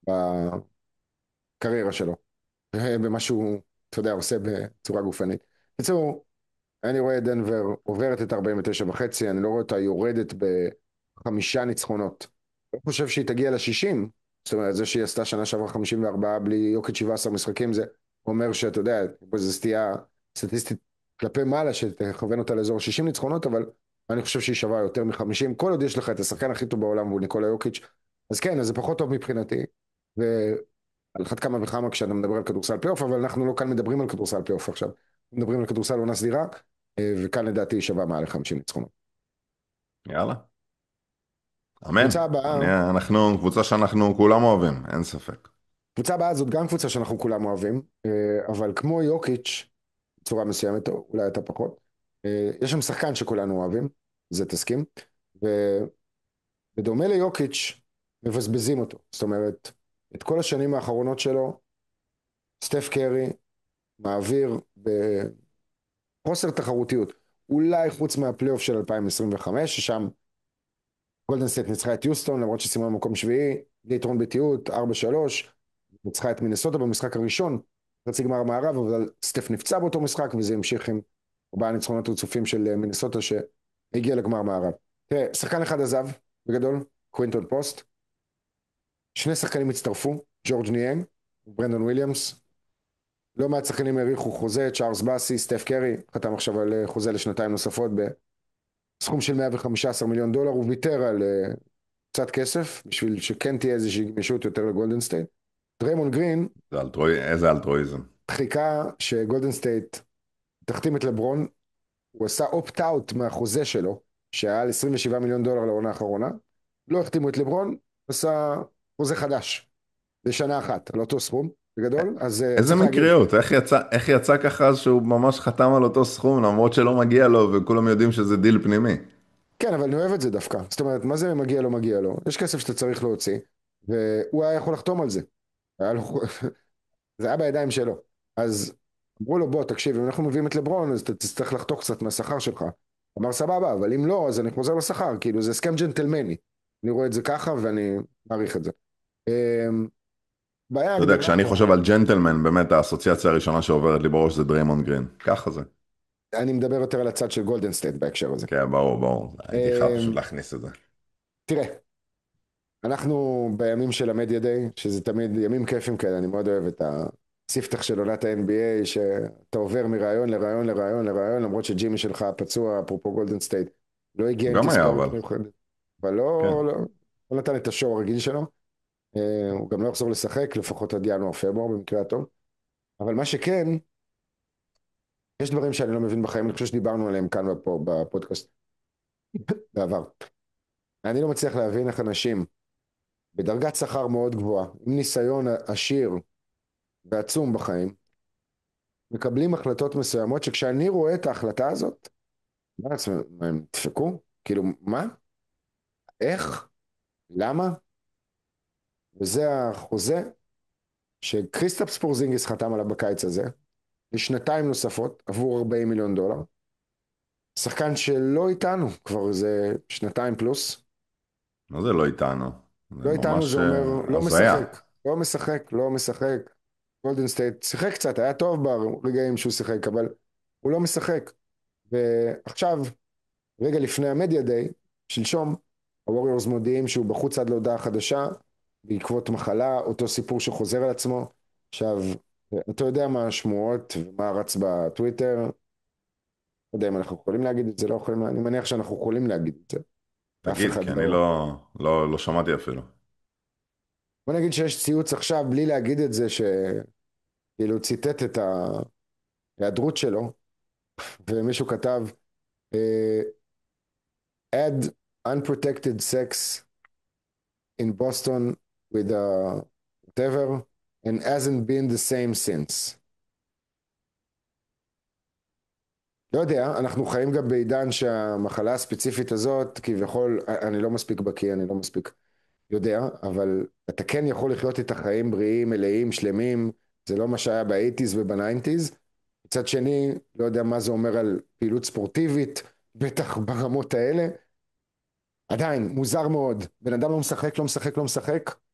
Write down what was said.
בקריירה שלו, במה שהוא, אתה יודע, עושה בצורה גופנית. בקיצור, אני רואה את דנבר עוברת את 49 וחצי, אני לא רואה אותה יורדת בחמישה ניצחונות. אני חושב שהיא תגיע ל-60, זאת אומרת, זה שהיא עשתה שנה שעברה 54 בלי יוקד 17 משחקים, זה אומר שאתה יודע, זו סטייה סטטיסטית כלפי מעלה, שתכוון אותה לאזור 60 ניצחונות, אבל אני חושב שהיא שווה יותר מ-50, כל עוד יש לך את השחקן הכי טוב בעולם, והוא ניקולה יוקיץ', אז כן, אז זה פחות טוב מבחינתי, ועל אחת כמה וכמה כשאתה מדבר על כדורסל פלייאוף, אבל אנחנו לא כאן מדברים על כדורסל פלייאוף עכשיו, מדברים על כדורסל עונה סדירה, וכאן לדעתי היא שווה מעל 50 ניצחונות. יאללה, אמן. קבוצה הבאה, אנחנו קבוצה שאנחנו כולם אוהבים, אין ספק. קבוצה הבאה זאת גם קבוצה שאנחנו כולם אוהבים, אבל כמו יוקיץ' בצורה מסוימת, או אולי אתה פחות, יש שם שחקן שכולנו אוהבים, זה תסכים, ובדומה ליוקיץ' מבזבזים אותו, זאת אומרת, את כל השנים האחרונות שלו, סטף קרי מעביר בחוסר תחרותיות, אולי חוץ מהפלייאוף של 2025, ששם גולדן סטייט ניצחה את יוסטון, למרות שסיימה במקום שביעי, די יתרון ביתיות, 4-3, ניצחה את מינסוטה במשחק הראשון, חצי גמר המערב, אבל סטף נפצע באותו משחק, וזה המשיך עם ארבעה ניצחונות רצופים של מינסוטה שהגיע לגמר מערב. תראה, שחקן אחד עזב, בגדול, קווינטון פוסט, שני שחקנים הצטרפו, ג'ורג' ניאנג וברנדון וויליאמס, לא מעט שחקנים האריכו חוזה, צ'ארלס באסי, סטף קרי, חתם עכשיו על חוזה לשנתיים נוספות בסכום של 115 מיליון דולר, הוא ויתר על קצת כסף, בשביל שכן תהיה איזושהי גמישות יותר לגולדן סטייט. דריימון גרין איזה אלטרואיזם. חיכה שגולדן סטייט תחתים את לברון, הוא עשה אופט-אאוט מהחוזה שלו, שהיה על 27 מיליון דולר לעונה האחרונה, לא החתימו את לברון, עשה חוזה חדש, לשנה אחת, על אותו סכום, בגדול, אז איזה צריך להגיד, מקריות, איך יצא ככה שהוא ממש חתם על אותו סכום למרות שלא מגיע לו וכולם יודעים שזה דיל פנימי. כן, אבל אני אוהב את זה דווקא, זאת אומרת, מה זה מגיע לו, מגיע לו, יש כסף שאתה צריך להוציא, והוא היה יכול לחתום על זה, היה לו, זה היה בידיים שלו, אז אמרו לו בוא תקשיב אם אנחנו מביאים את לברון אז אתה תצטרך לחתוך קצת מהשכר שלך, אמר סבבה אבל אם לא אז אני חוזר לשכר, כאילו זה הסכם ג'נטלמני, אני רואה את זה ככה ואני מעריך את זה. בעיה אתה יודע, הגדולה כשאני פה, חושב על ג'נטלמן, באמת האסוציאציה הראשונה שעוברת לי בראש זה דריימונד גרין. ככה זה. אני מדבר יותר על הצד של גולדן סטייט בהקשר הזה. כן, ברור, ברור. הייתי חייב פשוט להכניס את זה. תראה, אנחנו בימים של המדיה דיי, שזה תמיד ימים כיפים כאלה, אני מאוד אוהב את הספתח של עונת ה-NBA, שאתה עובר מרעיון לרעיון לרעיון לרעיון, למרות שג'ימי שלך פצוע, אפרופו גולדן סטייט, לא הגיע הוא עם גם היה תזכורת אבל. מיוחדת, אבל כן. לא נתן את השואו הרגיל שלו, הוא גם לא יחזור לשחק, לפחות עד ינואר-פברואר במקרה הטוב, אבל מה שכן, יש דברים שאני לא מבין בחיים, אני חושב שדיברנו עליהם כאן בפודקאסט בעבר. אני לא מצליח להבין איך אנשים בדרגת שכר מאוד גבוהה, עם ניסיון עשיר ועצום בחיים, מקבלים החלטות מסוימות שכשאני רואה את ההחלטה הזאת, מה לעצמם, הם דפקו? כאילו, מה? איך? למה? וזה החוזה שקריסטפס פורזינגיס חתם עליו בקיץ הזה, לשנתיים נוספות עבור 40 מיליון דולר. שחקן שלא איתנו כבר איזה שנתיים פלוס. מה זה לא איתנו? זה לא איתנו זה ממש אומר לא הזיה. משחק, לא משחק, לא משחק. גולדן סטייט שיחק קצת, היה טוב ברגעים שהוא שיחק, אבל הוא לא משחק. ועכשיו, רגע לפני המדיה דיי, שלשום, הווריורס מודיעים שהוא בחוץ עד להודעה חדשה, בעקבות מחלה, אותו סיפור שחוזר על עצמו. עכשיו, אתה יודע מה השמועות ומה רץ בטוויטר, לא יודע אם אנחנו יכולים להגיד את זה, לא יכולים, אני מניח שאנחנו יכולים להגיד את זה, ואף תגיד, אחד כי אני לא. לא שמעתי אפילו. בוא נגיד שיש ציוץ עכשיו, בלי להגיד את זה, שכאילו ציטט את ההיעדרות שלו, ומישהו כתב, אה, add unprotected sex in Boston with whatever and hasn't been the same since. לא יודע, אנחנו חיים גם בעידן שהמחלה הספציפית הזאת, כביכול, אני לא מספיק בקיא, אני לא מספיק יודע, אבל אתה כן יכול לחיות את החיים בריאים, מלאים, שלמים, זה לא מה שהיה באייטיז ובניינטיז. מצד שני, לא יודע מה זה אומר על פעילות ספורטיבית, בטח ברמות האלה. עדיין, מוזר מאוד, בן אדם לא משחק, לא משחק, לא משחק,